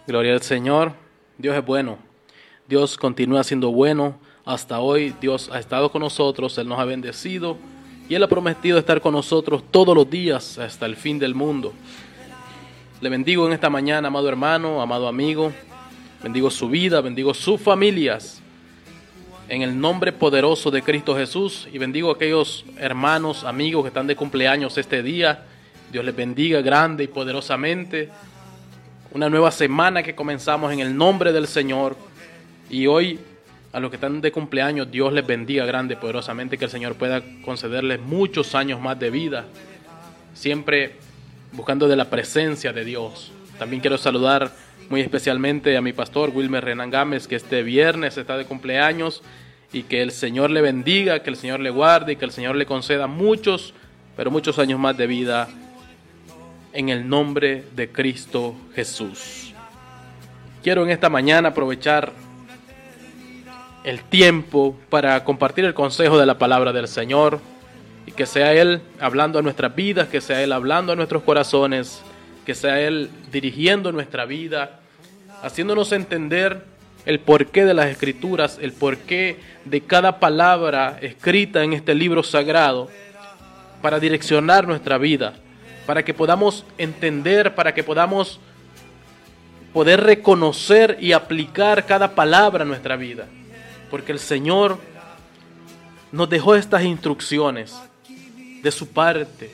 Gloria al Señor. Dios es bueno. Dios continúa siendo bueno. Hasta hoy Dios ha estado con nosotros. Él nos ha bendecido. Y Él ha prometido estar con nosotros todos los días hasta el fin del mundo. Le bendigo en esta mañana, amado hermano, amado amigo. Bendigo su vida, bendigo sus familias. En el nombre poderoso de Cristo Jesús. Y bendigo a aquellos hermanos, amigos que están de cumpleaños este día. Dios les bendiga grande y poderosamente. Una nueva semana que comenzamos en el nombre del Señor. Y hoy a los que están de cumpleaños, Dios les bendiga grande y poderosamente. Que el Señor pueda concederles muchos años más de vida. Siempre buscando de la presencia de Dios. También quiero saludar muy especialmente a mi pastor Wilmer Renan Gámez, que este viernes está de cumpleaños. Y que el Señor le bendiga, que el Señor le guarde y que el Señor le conceda muchos, pero muchos años más de vida. En el nombre de Cristo Jesús. Quiero en esta mañana aprovechar el tiempo para compartir el consejo de la palabra del Señor. Y que sea Él hablando a nuestras vidas, que sea Él hablando a nuestros corazones, que sea Él dirigiendo nuestra vida, haciéndonos entender el porqué de las Escrituras, el porqué de cada palabra escrita en este libro sagrado, para direccionar nuestra vida, para que podamos entender, para que podamos poder reconocer y aplicar cada palabra en nuestra vida. Porque el Señor nos dejó estas instrucciones de su parte.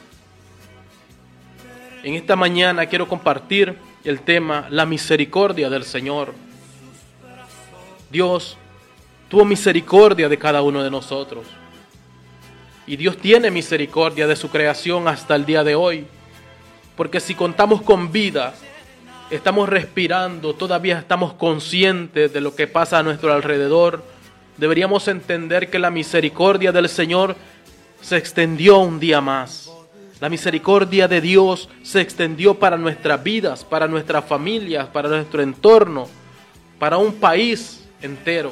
En esta mañana quiero compartir el tema, la misericordia del Señor. Dios tuvo misericordia de cada uno de nosotros. Y Dios tiene misericordia de su creación hasta el día de hoy. Porque si contamos con vida, estamos respirando, todavía estamos conscientes de lo que pasa a nuestro alrededor, deberíamos entender que la misericordia del Señor se extendió un día más. La misericordia de Dios se extendió para nuestras vidas, para nuestras familias, para nuestro entorno, para un país entero.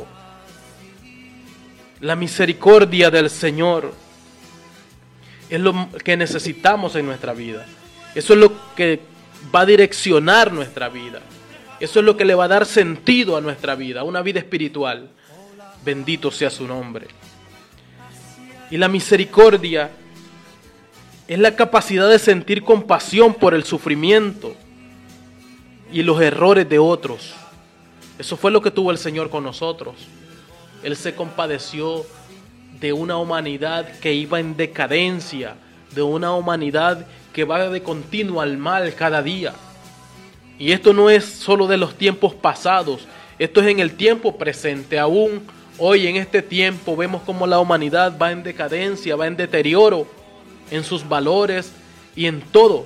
La misericordia del Señor es lo que necesitamos en nuestra vida. Eso es lo que va a direccionar nuestra vida. Eso es lo que le va a dar sentido a nuestra vida, a una vida espiritual. Bendito sea su nombre. Y la misericordia es la capacidad de sentir compasión por el sufrimiento y los errores de otros. Eso fue lo que tuvo el Señor con nosotros. Él se compadeció de una humanidad que iba en decadencia, de una humanidad que va de continuo al mal cada día. Y esto no es solo de los tiempos pasados, esto es en el tiempo presente. Aún hoy en este tiempo vemos como la humanidad va en decadencia, va en deterioro en sus valores y en todo.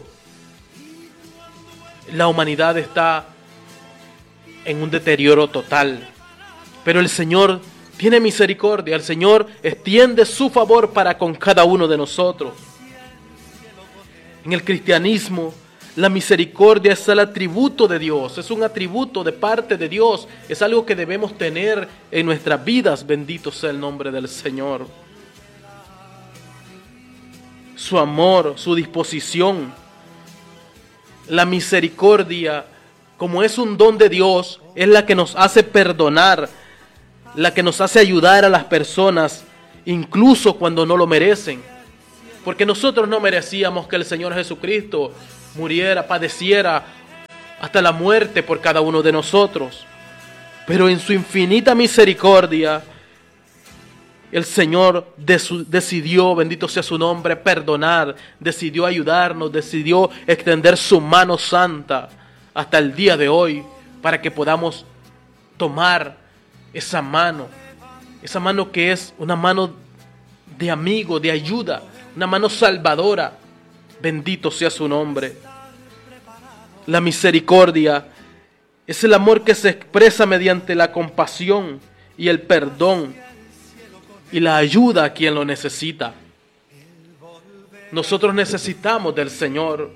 La humanidad está en un deterioro total. Pero el Señor tiene misericordia, el Señor extiende su favor para con cada uno de nosotros. En el cristianismo, la misericordia es el atributo de Dios, es un atributo de parte de Dios, es algo que debemos tener en nuestras vidas. Bendito sea el nombre del Señor. Su amor, su disposición, la misericordia, como es un don de Dios, es la que nos hace perdonar, la que nos hace ayudar a las personas, incluso cuando no lo merecen. Porque nosotros no merecíamos que el Señor Jesucristo muriera, padeciera hasta la muerte por cada uno de nosotros. Pero en su infinita misericordia, el Señor decidió, bendito sea su nombre, perdonar, decidió ayudarnos, decidió extender su mano santa hasta el día de hoy para que podamos tomar esa mano que es una mano de amigo, de ayuda, una mano salvadora. Bendito sea su nombre. La misericordia es el amor que se expresa mediante la compasión y el perdón y la ayuda a quien lo necesita. Nosotros necesitamos del Señor.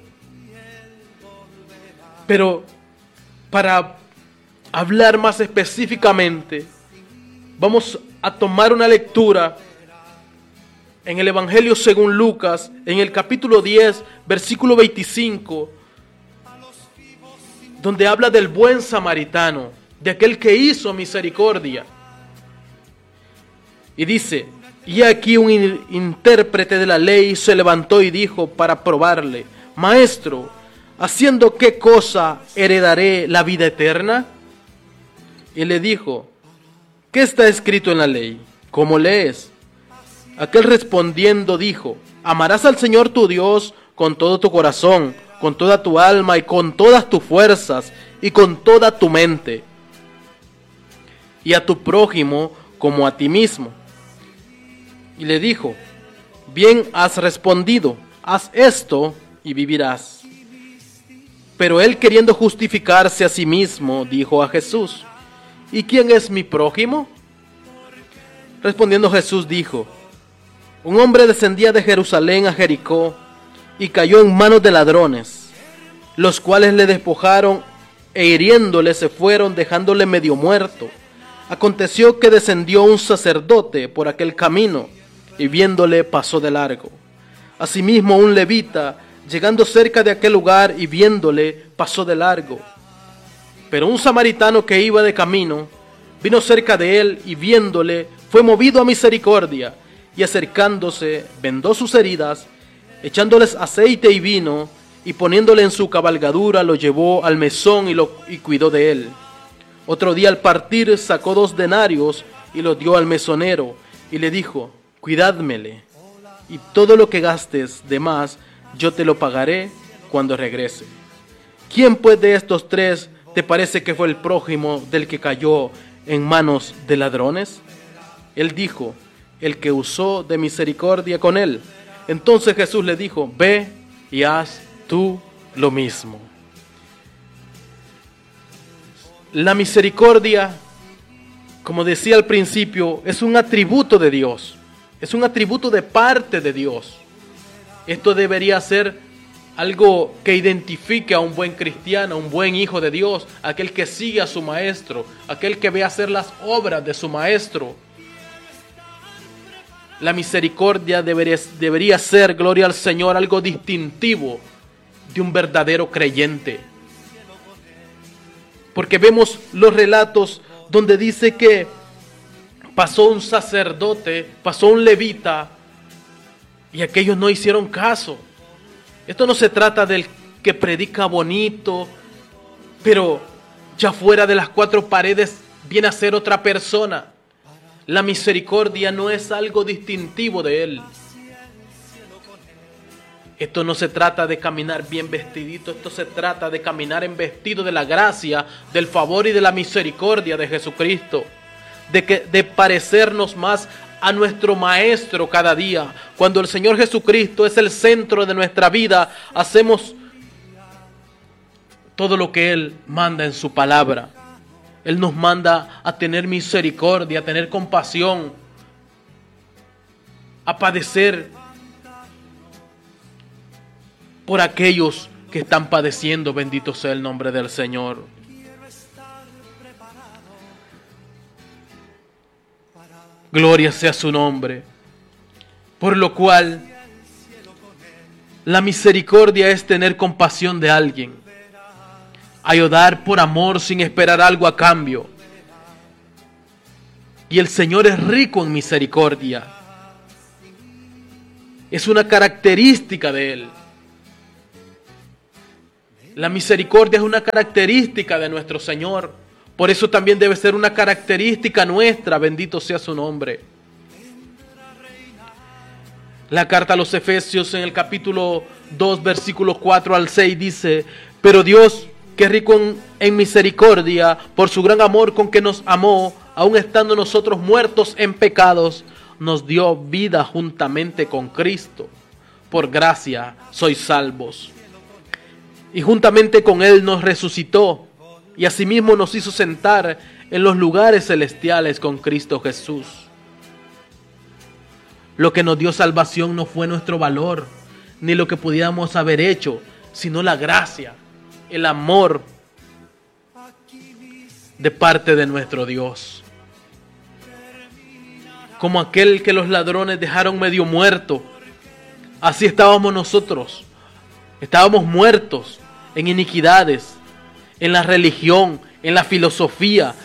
Pero para hablar más específicamente, vamos a tomar una lectura en el Evangelio según Lucas, en el capítulo 10, versículo 25, donde habla del buen samaritano, de aquel que hizo misericordia. Y dice, y aquí un intérprete de la ley se levantó y dijo para probarle, Maestro, ¿haciendo qué cosa heredaré la vida eterna? Y le dijo, ¿qué está escrito en la ley? ¿Cómo lees? Aquel respondiendo dijo, amarás al Señor tu Dios con todo tu corazón, con toda tu alma y con todas tus fuerzas y con toda tu mente, y a tu prójimo como a ti mismo. Y le dijo, bien has respondido, haz esto y vivirás. Pero él, queriendo justificarse a sí mismo, dijo a Jesús, ¿y quién es mi prójimo? Respondiendo Jesús dijo, un hombre descendía de Jerusalén a Jericó y cayó en manos de ladrones, los cuales le despojaron e hiriéndole se fueron, dejándole medio muerto. Aconteció que descendió un sacerdote por aquel camino y viéndole pasó de largo. Asimismo un levita, llegando cerca de aquel lugar y viéndole, pasó de largo. Pero un samaritano que iba de camino, vino cerca de él y viéndole, fue movido a misericordia, y acercándose, vendó sus heridas, echándoles aceite y vino, y poniéndole en su cabalgadura, lo llevó al mesón y cuidó de él. Otro día al partir sacó 2 denarios y los dio al mesonero, y le dijo, cuidádmele, y todo lo que gastes de más, yo te lo pagaré cuando regrese. ¿Quién pues de estos 3 te parece que fue el prójimo del que cayó en manos de ladrones? Él dijo, el que usó de misericordia con él. Entonces Jesús le dijo, ve y haz tú lo mismo. La misericordia, como decía al principio, es un atributo de Dios. Es un atributo de parte de Dios. Esto debería ser algo que identifique a un buen cristiano, a un buen hijo de Dios, aquel que sigue a su maestro, aquel que ve hacer las obras de su maestro. La misericordia debería ser, gloria al Señor, algo distintivo de un verdadero creyente. Porque vemos los relatos donde dice que pasó un sacerdote, pasó un levita, y aquellos no hicieron caso. Esto no se trata del que predica bonito, pero ya fuera de las 4 paredes viene a ser otra persona. La misericordia no es algo distintivo de él. Esto no se trata de caminar bien vestidito, esto se trata de caminar en vestido de la gracia, del favor y de la misericordia de Jesucristo. De parecernos más a nuestro Maestro cada día. Cuando el Señor Jesucristo es el centro de nuestra vida, hacemos todo lo que Él manda en su palabra. Él nos manda a tener misericordia, a tener compasión, a padecer por aquellos que están padeciendo. Bendito sea el nombre del Señor. Gloria sea su nombre. Por lo cual, la misericordia es tener compasión de alguien. Ayudar por amor sin esperar algo a cambio. Y el Señor es rico en misericordia. Es una característica de Él. La misericordia es una característica de nuestro Señor. Por eso también debe ser una característica nuestra. Bendito sea su nombre. La carta a los Efesios en el capítulo 2, versículos 4 al 6 dice, pero Dios, que es rico en misericordia, por su gran amor con que nos amó, aun estando nosotros muertos en pecados, nos dio vida juntamente con Cristo. Por gracia sois salvos. Y juntamente con Él nos resucitó, y asimismo nos hizo sentar en los lugares celestiales con Cristo Jesús. Lo que nos dio salvación no fue nuestro valor, ni lo que pudiéramos haber hecho, sino la gracia, el amor de parte de nuestro Dios. Como aquel que los ladrones dejaron medio muerto, así estábamos nosotros. Estábamos muertos en iniquidades, en la religión, en la filosofía.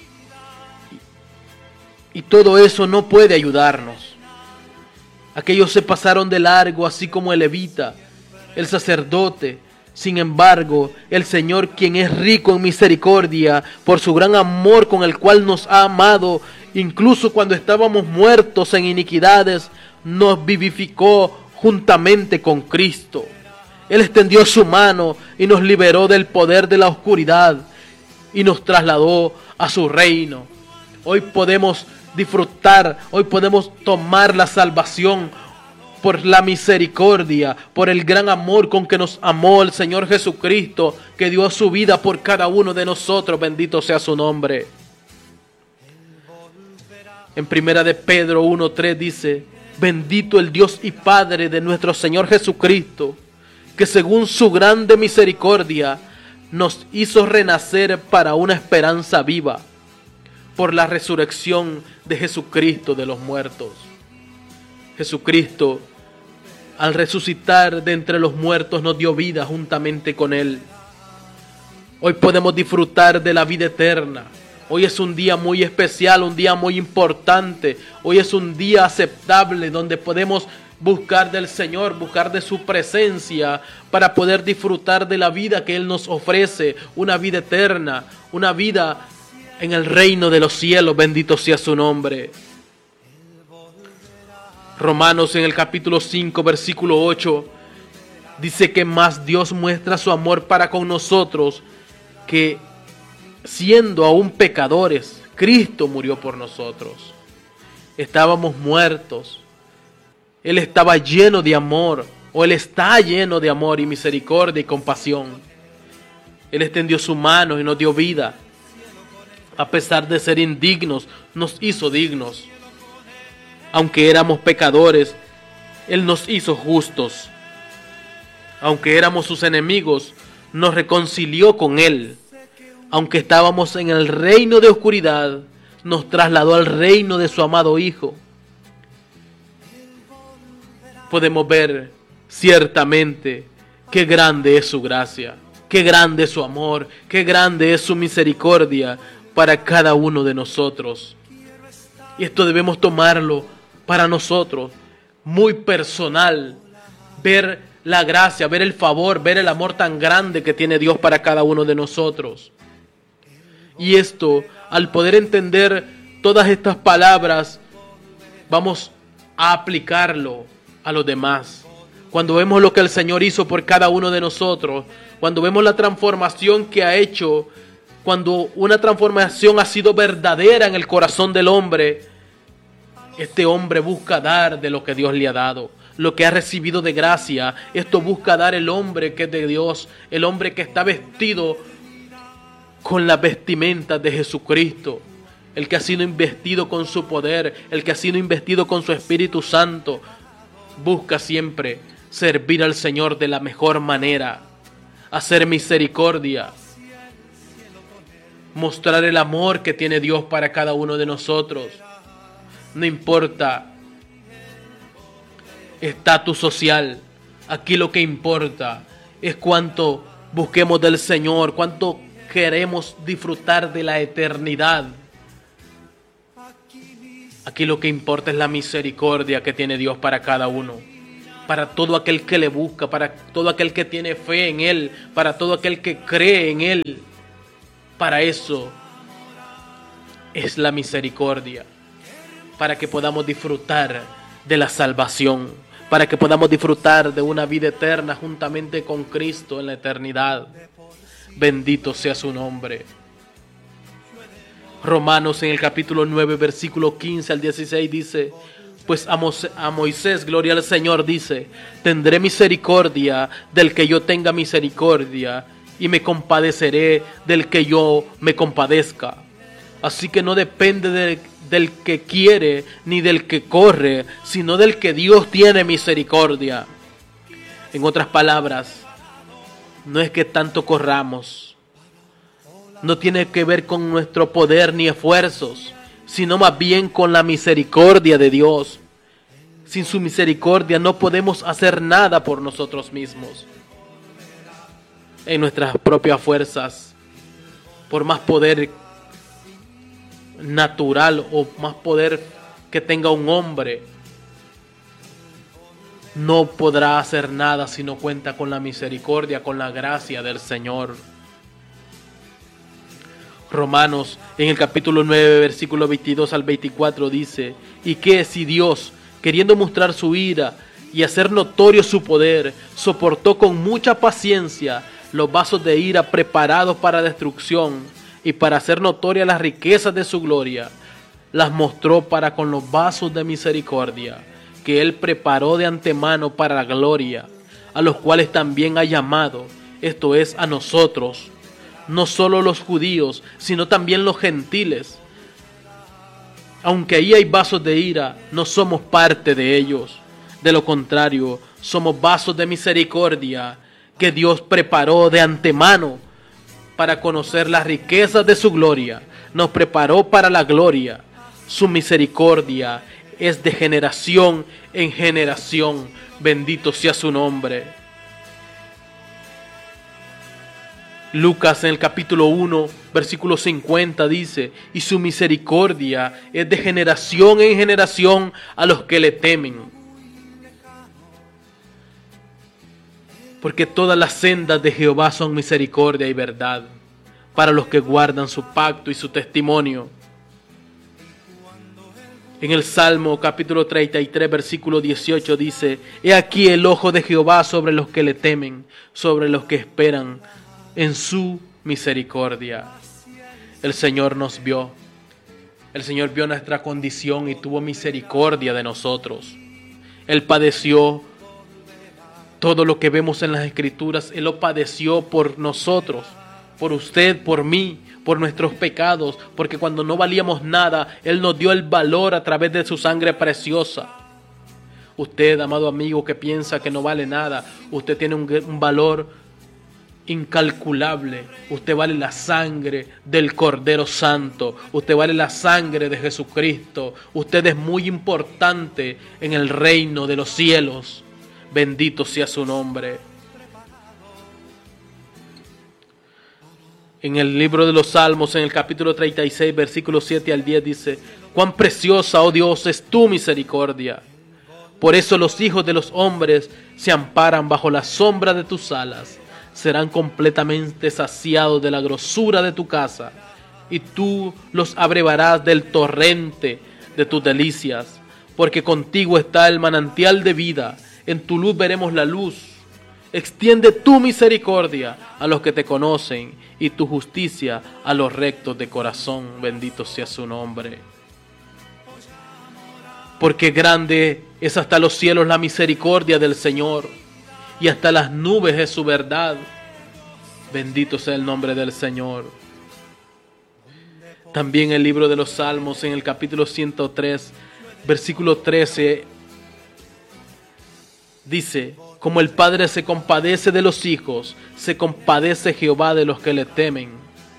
Y todo eso no puede ayudarnos. Aquellos se pasaron de largo, así como el levita, el sacerdote. Sin embargo, el Señor, quien es rico en misericordia, por su gran amor con el cual nos ha amado, incluso cuando estábamos muertos en iniquidades, nos vivificó juntamente con Cristo. Él extendió su mano y nos liberó del poder de la oscuridad y nos trasladó a su reino. Hoy podemos disfrutar, hoy podemos tomar la salvación por la misericordia, por el gran amor con que nos amó el Señor Jesucristo, que dio su vida por cada uno de nosotros. Bendito sea su nombre. En primera de Pedro 1:3 dice: bendito el Dios y Padre de nuestro Señor Jesucristo, que según su grande misericordia nos hizo renacer para una esperanza viva, por la resurrección de Jesucristo de los muertos. Jesucristo, al resucitar de entre los muertos, nos dio vida juntamente con Él. Hoy podemos disfrutar de la vida eterna. Hoy es un día muy especial, un día muy importante. Hoy es un día aceptable donde podemos buscar del Señor, buscar de su presencia para poder disfrutar de la vida que Él nos ofrece, una vida eterna, una vida en el reino de los cielos. Bendito sea su nombre. Romanos en el capítulo 5, versículo 8, dice que más Dios muestra su amor para con nosotros, que siendo aún pecadores, Cristo murió por nosotros. Estábamos muertos. Él estaba lleno de amor, o Él está lleno de amor y misericordia y compasión. Él extendió su mano y nos dio vida. A pesar de ser indignos, nos hizo dignos. Aunque éramos pecadores, Él nos hizo justos. Aunque éramos sus enemigos, nos reconcilió con Él. Aunque estábamos en el reino de oscuridad, nos trasladó al reino de su amado Hijo. Podemos ver ciertamente qué grande es su gracia, qué grande es su amor, qué grande es su misericordia para cada uno de nosotros. Y esto debemos tomarlo para nosotros, muy personal, ver la gracia, ver el favor, ver el amor tan grande que tiene Dios para cada uno de nosotros. Y esto, al poder entender todas estas palabras, vamos a aplicarlo a los demás. Cuando vemos lo que el Señor hizo por cada uno de nosotros, cuando vemos la transformación que ha hecho, cuando una transformación ha sido verdadera en el corazón del hombre, este hombre busca dar de lo que Dios le ha dado, lo que ha recibido de gracia. Esto busca dar el hombre que es de Dios, el hombre que está vestido con las vestimentas de Jesucristo, el que ha sido investido con su poder, el que ha sido investido con su Espíritu Santo. Busca siempre servir al Señor de la mejor manera, hacer misericordia, mostrar el amor que tiene Dios para cada uno de nosotros. No importa estatus social, aquí lo que importa es cuánto busquemos del Señor, cuánto queremos disfrutar de la eternidad. Aquí lo que importa es la misericordia que tiene Dios para cada uno, para todo aquel que le busca, para todo aquel que tiene fe en Él, para todo aquel que cree en Él. Para eso es la misericordia, para que podamos disfrutar de la salvación, para que podamos disfrutar de una vida eterna juntamente con Cristo en la eternidad. Bendito sea su nombre. Romanos en el capítulo 9, versículo 15 al 16 dice: pues a Moisés, gloria al Señor, dice: tendré misericordia del que yo tenga misericordia, y me compadeceré del que yo me compadezca. Así que no depende del que quiere ni del que corre, sino del que Dios tiene misericordia. En otras palabras, no es que tanto corramos, no tiene que ver con nuestro poder ni esfuerzos, sino más bien con la misericordia de Dios. Sin su misericordia no podemos hacer nada por nosotros mismos. En nuestras propias fuerzas por más poder natural o más poder que tenga un hombre, no podrá hacer nada si no cuenta con la misericordia, con la gracia del Señor. Romanos en el capítulo 9, versículo 22 al 24 dice: ¿y qué si Dios, queriendo mostrar su ira y hacer notorio su poder, soportó con mucha paciencia los vasos de ira preparados para destrucción y para hacer notorias las riquezas de su gloria, las mostró para con los vasos de misericordia que Él preparó de antemano para la gloria, a los cuales también ha llamado, esto es, a nosotros, no solo los judíos, sino también los gentiles? Aunque ahí hay vasos de ira, no somos parte de ellos. De lo contrario, somos vasos de misericordia que Dios preparó de antemano para conocer las riquezas de su gloria. Nos preparó para la gloria. Su misericordia es de generación en generación. Bendito sea su nombre. Lucas en el capítulo 1, versículo 50 dice: y su misericordia es de generación en generación a los que le temen. Porque todas las sendas de Jehová son misericordia y verdad para los que guardan su pacto y su testimonio. En el Salmo capítulo 33, versículo 18 dice: he aquí el ojo de Jehová sobre los que le temen, sobre los que esperan en su misericordia. El Señor nos vio. El Señor vio nuestra condición y tuvo misericordia de nosotros. Él padeció todo lo que vemos en las Escrituras. Él lo padeció por nosotros, por usted, por mí, por nuestros pecados, porque cuando no valíamos nada, Él nos dio el valor a través de su sangre preciosa. Usted, amado amigo, que piensa que no vale nada, usted tiene un valor incalculable. Usted vale la sangre del Cordero Santo. Usted vale la sangre de Jesucristo. Usted es muy importante en el reino de los cielos. Bendito sea su nombre. En el libro de los Salmos, en el capítulo 36, versículos 7 al 10 dice: cuán preciosa, oh Dios, es tu misericordia. Por eso los hijos de los hombres se amparan bajo la sombra de tus alas. Serán completamente saciados de la grosura de tu casa, y tú los abrevarás del torrente de tus delicias, porque contigo está el manantial de vida, en tu luz veremos la luz. Extiende tu misericordia a los que te conocen, y tu justicia a los rectos de corazón. Bendito sea su nombre. Porque grande es hasta los cielos la misericordia del Señor, y hasta las nubes es su verdad. Bendito sea el nombre del Señor. También el libro de los Salmos, en el capítulo 103, versículo 13, dice: como el Padre se compadece de los hijos, se compadece Jehová de los que le temen.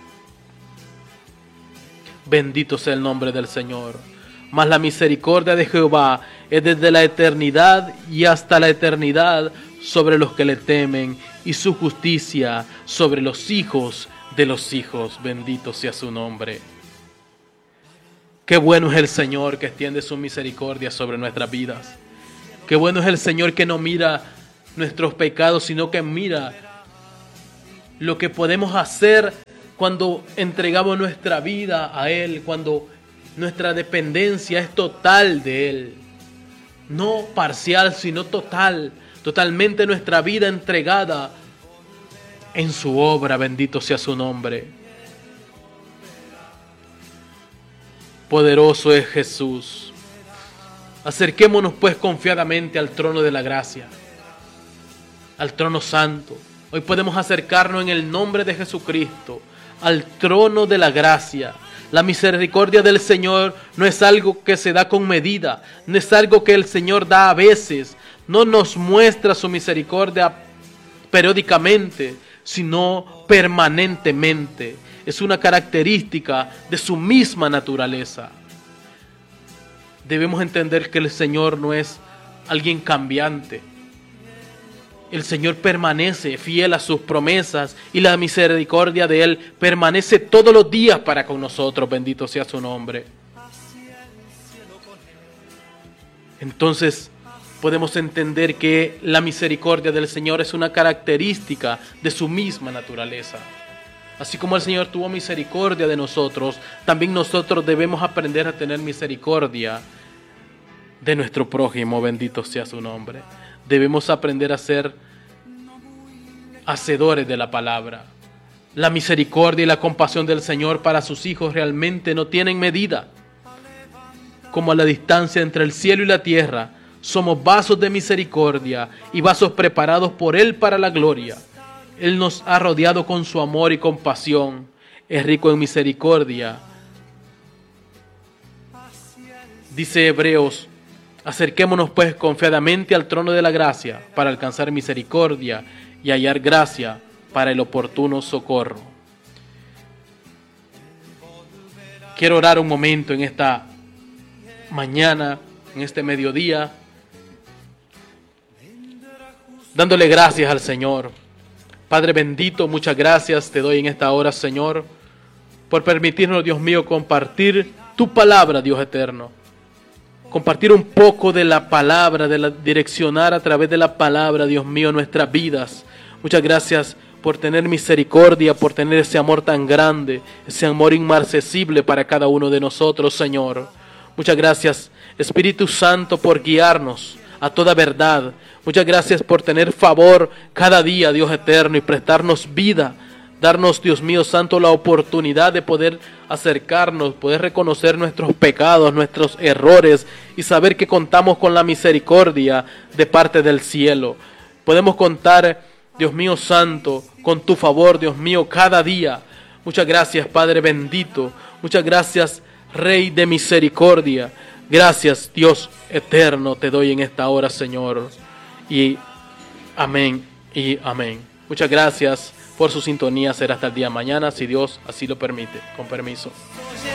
Bendito sea el nombre del Señor. Mas la misericordia de Jehová es desde la eternidad y hasta la eternidad sobre los que le temen, y su justicia sobre los hijos de los hijos. Bendito sea su nombre. Qué bueno es el Señor que extiende su misericordia sobre nuestras vidas. Qué bueno es el Señor que no mira nuestros pecados, sino que mira lo que podemos hacer cuando entregamos nuestra vida a Él, cuando nuestra dependencia es total de Él. No parcial, sino total. Totalmente nuestra vida entregada en su obra. Bendito sea su nombre. Poderoso es Jesús. Acerquémonos pues confiadamente al trono de la gracia, al trono santo. Hoy podemos acercarnos en el nombre de Jesucristo al trono de la gracia. La misericordia del Señor no es algo que se da con medida, no es algo que el Señor da a veces, no nos muestra su misericordia periódicamente, sino permanentemente. Es una característica de su misma naturaleza. Debemos entender que el Señor no es alguien cambiante. el Señor permanece fiel a sus promesas y la misericordia de Él permanece todos los días para con nosotros. Bendito sea su nombre. Entonces podemos entender que la misericordia del Señor es una característica de su misma naturaleza. Así como el Señor tuvo misericordia de nosotros, también nosotros debemos aprender a tener misericordia de nuestro prójimo. Bendito sea su nombre. Debemos aprender a ser hacedores de la palabra. La misericordia y la compasión del Señor para sus hijos realmente no tienen medida. Como a la distancia entre el cielo y la tierra, somos vasos de misericordia y vasos preparados por Él para la gloria. Él nos ha rodeado con su amor y compasión. Es rico en misericordia. Dice Hebreos: acerquémonos pues confiadamente al trono de la gracia para alcanzar misericordia y hallar gracia para el oportuno socorro. Quiero orar un momento en esta mañana, en este mediodía, dándole gracias al Señor. Padre bendito, muchas gracias te doy en esta hora, Señor, por permitirnos, Dios mío, compartir tu palabra, Dios eterno. Compartir un poco de la palabra, direccionar a través de la palabra, Dios mío, nuestras vidas. Muchas gracias por tener misericordia, por tener ese amor tan grande, ese amor inmarcesible para cada uno de nosotros, Señor. Muchas gracias, Espíritu Santo, por guiarnos a toda verdad. Muchas gracias por tener favor cada día, Dios eterno, y prestarnos vida. Darnos, Dios mío santo, la oportunidad de poder acercarnos, poder reconocer nuestros pecados, nuestros errores y saber que contamos con la misericordia de parte del cielo. Podemos contar, Dios mío santo, con tu favor, Dios mío, cada día. Muchas gracias, Padre bendito. Muchas gracias, Rey de misericordia. Gracias, Dios eterno, te doy en esta hora, Señor. Y amén y amén. Muchas gracias por su sintonía. Será hasta el día de mañana, si Dios así lo permite. Con permiso.